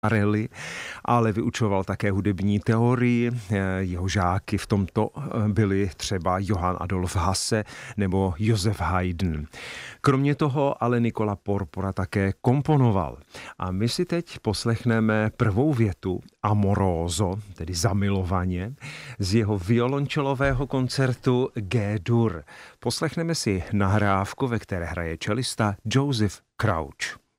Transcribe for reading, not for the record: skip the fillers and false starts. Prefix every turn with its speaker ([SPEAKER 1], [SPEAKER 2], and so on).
[SPEAKER 1] Arely, ale vyučoval také hudební teorii. Jeho žáky v tomto byli třeba Johann Adolf Hasse nebo Josef Haydn. Kromě toho ale Nicola Porpora také komponoval. A my si teď poslechneme prvou větu Amoroso, tedy zamilovaně, z jeho violončelového koncertu G-dur. Poslechneme si nahrávku, ve které hraje čelista Joseph Crouch.